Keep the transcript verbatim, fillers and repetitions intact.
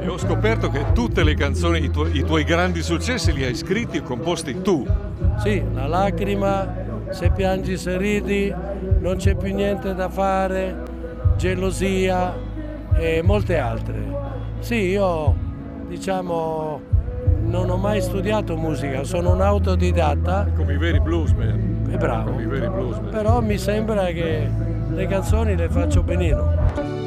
E ho scoperto che tutte le canzoni, i, tu i tuoi grandi successi li hai scritti e composti tu. Sì, La lacrima, Se piangi se ridi, Non c'è più niente da fare, Gelosia e molte altre. Sì, io diciamo non ho mai studiato musica, sono un autodidatta. Come i veri bluesman. È bravo. Come i veri bluesman. Però mi sembra che le canzoni le faccio benino.